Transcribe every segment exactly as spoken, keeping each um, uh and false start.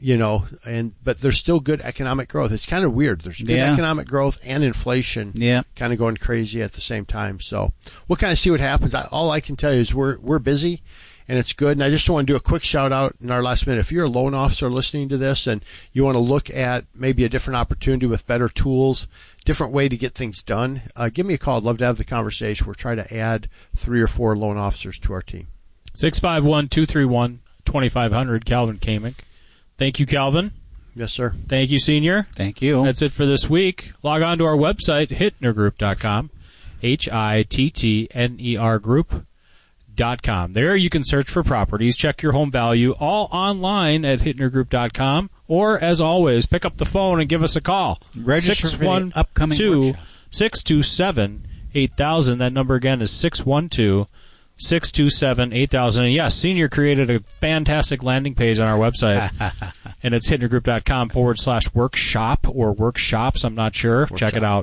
you know, and but there's still good economic growth. It's kind of weird. There's good yeah. economic growth and inflation yeah. kind of going crazy at the same time. So we'll kind of see what happens. I, all I can tell you is we're we're busy, and it's good. And I just want to do a quick shout out in our last minute. If you're a loan officer listening to this and you want to look at maybe a different opportunity with better tools, different way to get things done, uh, give me a call. I'd love to have the conversation. We're trying to add three or four loan officers to our team. six five one, two three one, two five zero zero, Calvin Kamick. Thank you, Calvin. Yes, sir. Thank you, Senior. Thank you. That's it for this week. Log on to our website, hittner group dot com, H I T T N E R group dot com. There you can search for properties, check your home value, all online at hittner group dot com, or, as always, pick up the phone and give us a call. Register for the upcoming workshop. six two seven, eight thousand. That number again is six one two, six two seven, eight thousand. And yes, Senior created a fantastic landing page on our website, and it's hittner group dot com forward slash workshop or workshops. I'm not sure. Workshop. Check it out.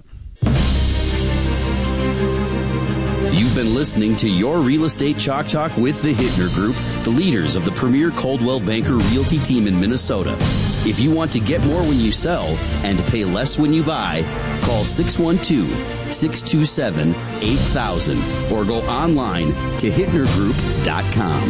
You've been listening to Your Real Estate Chalk Talk with the Hittner Group, the leaders of the premier Coldwell Banker Realty team in Minnesota. If you want to get more when you sell and pay less when you buy, call six one two, six two seven, eight thousand or go online to hittner group dot com.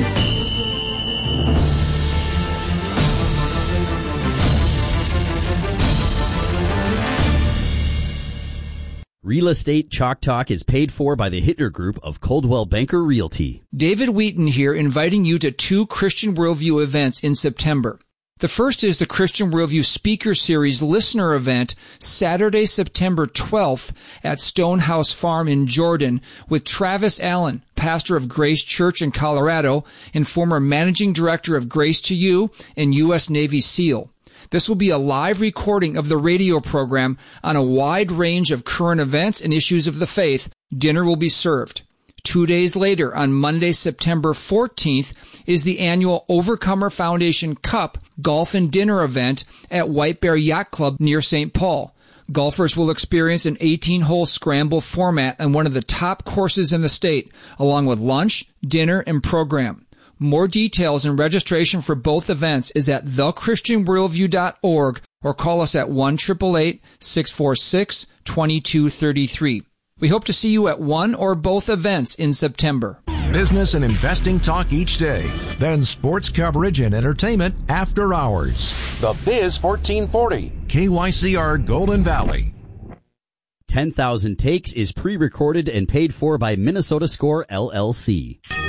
Real Estate Chalk Talk is paid for by the Hittner Group of Coldwell Banker Realty. David Wheaton here, inviting you to two Christian Worldview events in September. The first is the Christian Worldview Speaker Series listener event, Saturday, September twelfth at Stonehouse Farm in Jordan with Travis Allen, pastor of Grace Church in Colorado and former managing director of Grace to You and U S Navy SEAL. This will be a live recording of the radio program on a wide range of current events and issues of the faith. Dinner will be served. Two days later, on Monday, September fourteenth, is the annual Overcomer Foundation Cup Golf and Dinner event at White Bear Yacht Club near Saint Paul. Golfers will experience an eighteen-hole scramble format on one of the top courses in the state, along with lunch, dinner, and program. More details and registration for both events is at the christian worldview dot org or call us at one eight eight eight, six four six, two two three three. We hope to see you at one or both events in September. Business and investing talk each day. Then sports coverage and entertainment after hours. The Biz fourteen forty. K Y C R Golden Valley. ten thousand Takes is pre-recorded and paid for by Minnesota Score, L L C.